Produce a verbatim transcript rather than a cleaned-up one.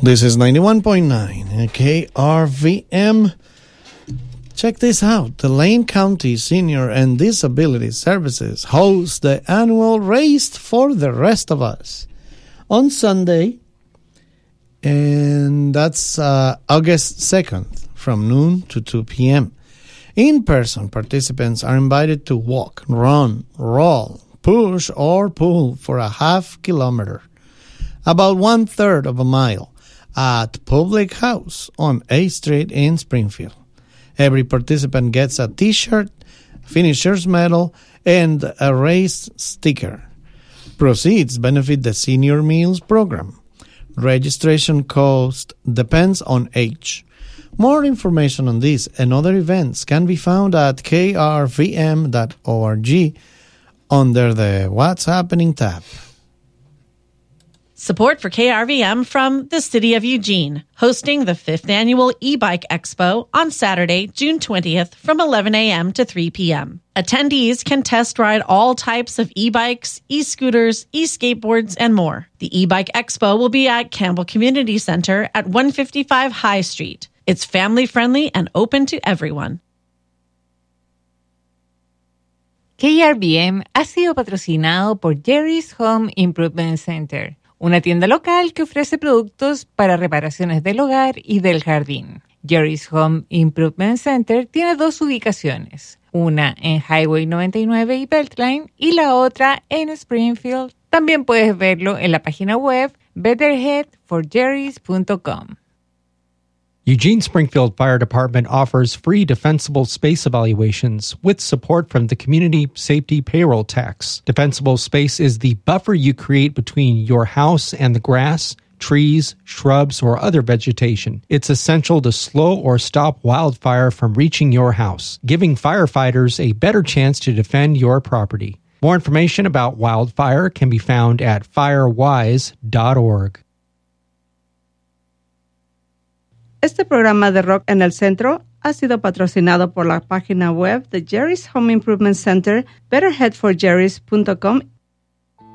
This is ninety-one point nine K R V M. Check this out. The Lane County Senior and Disability Services hosts the annual Race for the Rest of Us on Sunday, and that's uh, August second from noon to two p.m. In-person participants are invited to walk, run, roll, push, or pull for a half kilometer, about one-third of a mile, at Public House on eighth Street in Springfield. Every participant gets a T-shirt, finisher's medal, and a race sticker. Proceeds benefit the Senior Meals Program. Registration cost depends on age. More information on this and other events can be found at k r v m dot org under the What's Happening tab. Support for K R V M from the City of Eugene, hosting the fifth Annual E-Bike Expo on Saturday, June twentieth from eleven a.m. to three p.m. Attendees can test ride all types of e-bikes, e-scooters, e-skateboards, and more. The E-Bike Expo will be at Campbell Community Center at one fifty-five High Street. It's family-friendly and open to everyone. K R V M ha sido patrocinado por Jerry's Home Improvement Center, una tienda local que ofrece productos para reparaciones del hogar y del jardín. Jerry's Home Improvement Center tiene dos ubicaciones, una en Highway noventa y nueve y Beltline y la otra en Springfield. También puedes verlo en la página web better head for jerrys dot com. Eugene Springfield Fire Department offers free defensible space evaluations with support from the Community Safety Payroll Tax. Defensible space is the buffer you create between your house and the grass, trees, shrubs, or other vegetation. It's essential to slow or stop wildfire from reaching your house, giving firefighters a better chance to defend your property. More information about wildfire can be found at firewise dot org. Este programa de Rock en el Centro ha sido patrocinado por la página web de Jerry's Home Improvement Center, better head for jerrys dot com